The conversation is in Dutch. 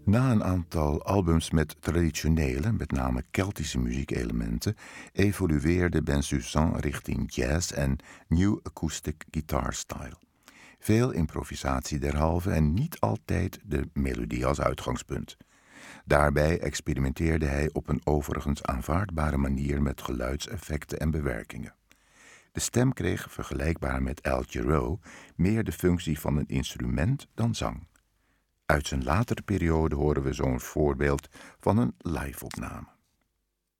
Na een aantal albums met traditionele, met name Keltische muziekelementen, evolueerde Bensusan richting jazz en new acoustic guitar style. Veel improvisatie derhalve en niet altijd de melodie als uitgangspunt. Daarbij experimenteerde hij op een overigens aanvaardbare manier met geluidseffecten en bewerkingen. De stem kreeg, vergelijkbaar met Al Jarreau, meer de functie van een instrument dan zang. Uit zijn latere periode horen we zo'n voorbeeld van een live-opname.